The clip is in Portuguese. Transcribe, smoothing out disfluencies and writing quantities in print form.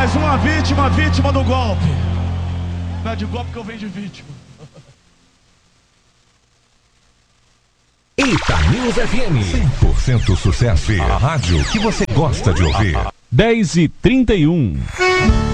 Mais uma vítima do golpe. Não é de golpe que eu venho de vítima. Itanews FM 100% sucesso. A rádio que você gosta de ouvir. 10h31.